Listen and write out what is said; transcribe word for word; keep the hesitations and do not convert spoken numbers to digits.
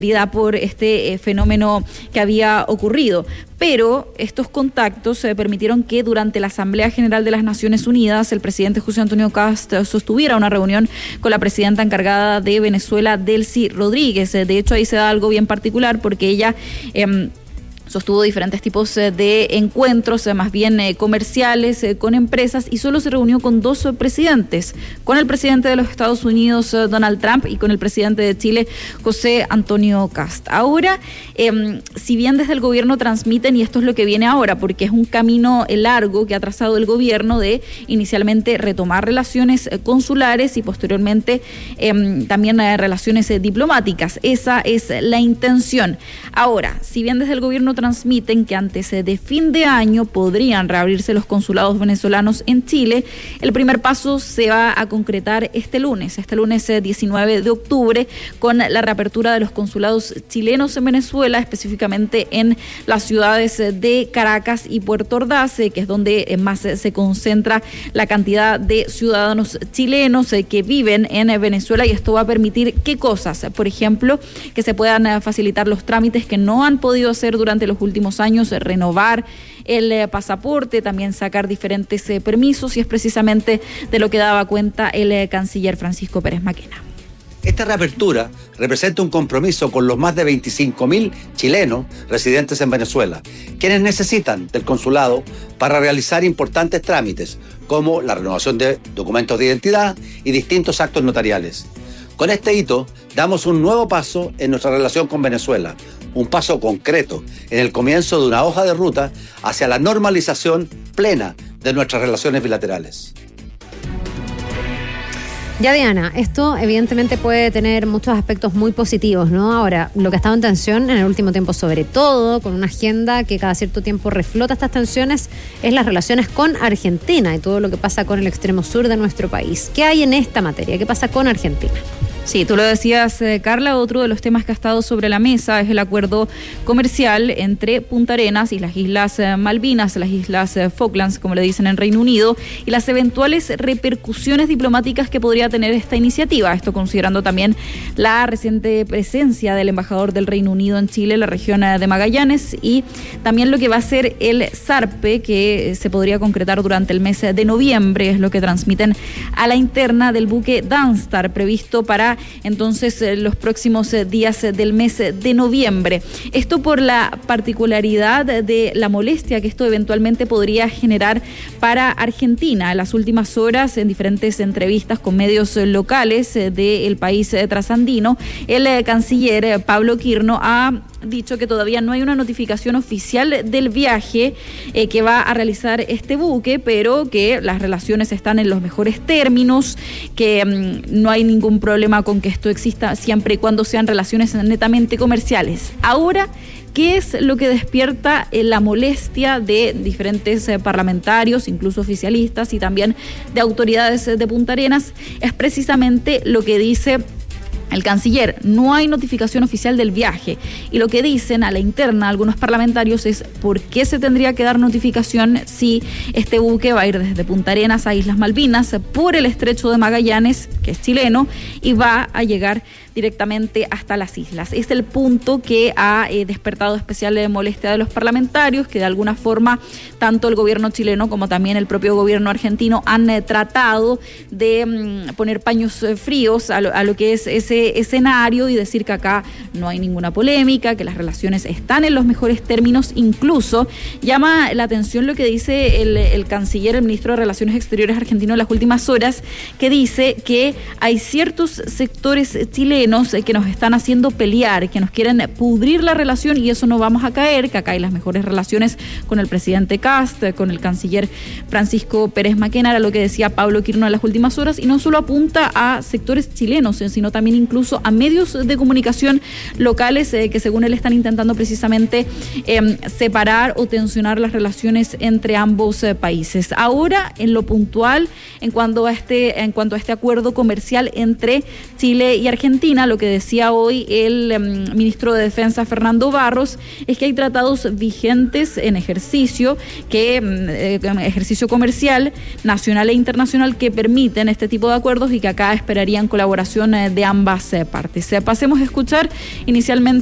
por este eh, fenómeno que había ocurrido. Pero estos contactos eh, permitieron que durante la Asamblea General de las Naciones Unidas el presidente José Antonio Kast sostuviera una reunión con la presidenta encargada de Venezuela, Delcy Rodríguez. De hecho, ahí se da algo bien particular porque ella Eh, sostuvo diferentes tipos de encuentros, más bien comerciales, con empresas, y solo se reunió con dos presidentes, con el presidente de los Estados Unidos, Donald Trump, y con el presidente de Chile, José Antonio Kast. Ahora, eh, si bien desde el gobierno transmiten, y esto es lo que viene ahora, porque es un camino largo que ha trazado el gobierno de inicialmente retomar relaciones consulares y posteriormente eh, también eh, relaciones eh, diplomáticas. Esa es la intención. Ahora, si bien desde el gobierno transmiten que antes de fin de año podrían reabrirse los consulados venezolanos en Chile, el primer paso se va a concretar este lunes, este lunes diecinueve de octubre, con la reapertura de los consulados chilenos en Venezuela, específicamente en las ciudades de Caracas y Puerto Ordaz, que es donde más se concentra la cantidad de ciudadanos chilenos que viven en Venezuela, y esto va a permitir ¿qué cosas? Por ejemplo, que se puedan facilitar los trámites que no han podido hacer durante los últimos años, renovar el eh, pasaporte, también sacar diferentes eh, permisos, y es precisamente de lo que daba cuenta el eh, canciller Francisco Pérez Maquena. Esta reapertura representa un compromiso con los más de veinticinco mil chilenos residentes en Venezuela, quienes necesitan del consulado para realizar importantes trámites, como la renovación de documentos de identidad y distintos actos notariales. Con este hito, damos un nuevo paso en nuestra relación con Venezuela, un paso concreto en el comienzo de una hoja de ruta hacia la normalización plena de nuestras relaciones bilaterales. Ya, Diana, esto evidentemente puede tener muchos aspectos muy positivos, ¿no? Ahora, lo que ha estado en tensión en el último tiempo, sobre todo con una agenda que cada cierto tiempo reflota estas tensiones, es las relaciones con Argentina y todo lo que pasa con el extremo sur de nuestro país. ¿Qué hay en esta materia? ¿Qué pasa con Argentina? Sí, tú lo decías, eh, Carla, otro de los temas que ha estado sobre la mesa es el acuerdo comercial entre Punta Arenas y las Islas eh, Malvinas, las Islas eh, Falklands, como le dicen en Reino Unido, y las eventuales repercusiones diplomáticas que podría tener esta iniciativa. Esto considerando también la reciente presencia del embajador del Reino Unido en Chile, la región de Magallanes, y también lo que va a ser el zarpe, que se podría concretar durante el mes de noviembre, es lo que transmiten a la interna del buque Danstar, previsto para entonces eh, los próximos eh, días eh, del mes de noviembre. Esto por la particularidad de la molestia que esto eventualmente podría generar para Argentina. En las últimas horas, en diferentes entrevistas con medios eh, locales eh, del país eh, trasandino, el eh, canciller eh, Pablo Quirno ha dicho que todavía no hay una notificación oficial del viaje eh, que va a realizar este buque, pero que las relaciones están en los mejores términos, que mmm, no hay ningún problema con que esto exista siempre y cuando sean relaciones netamente comerciales. Ahora, ¿qué es lo que despierta eh, la molestia de diferentes eh, parlamentarios, incluso oficialistas, y también de autoridades eh, de Punta Arenas? Es precisamente lo que dice el canciller: no hay notificación oficial del viaje. Y lo que dicen a la interna algunos parlamentarios es ¿por qué se tendría que dar notificación si este buque va a ir desde Punta Arenas a Islas Malvinas por el estrecho de Magallanes, que es chileno, y va a llegar directamente hasta las islas? Es el punto que ha eh, despertado especial eh, molestia de los parlamentarios, que de alguna forma tanto el gobierno chileno como también el propio gobierno argentino han eh, tratado de mm, poner paños eh, fríos a lo, a lo que es ese escenario y decir que acá no hay ninguna polémica, que las relaciones están en los mejores términos. Incluso llama la atención lo que dice el, el canciller, el ministro de Relaciones Exteriores argentino en las últimas horas, que dice que hay ciertos sectores chilenos que nos están haciendo pelear, que nos quieren pudrir la relación, y eso no vamos a caer, que acá hay las mejores relaciones con el presidente Kast, con el canciller Francisco Pérez Maquena, era lo que decía Pablo Quirno en las últimas horas, y no solo apunta a sectores chilenos, sino también incluso a medios de comunicación locales eh, que según él están intentando precisamente eh, separar o tensionar las relaciones entre ambos eh, países. Ahora, en lo puntual, en cuanto a este, en cuanto a este acuerdo comercial entre Chile y Argentina. Lo que decía hoy el um, ministro de Defensa, Fernando Barros, es que hay tratados vigentes en ejercicio, que eh, ejercicio comercial nacional e internacional que permiten este tipo de acuerdos y que acá esperarían colaboración eh, de ambas eh, partes. Eh, pasemos a escuchar inicialmente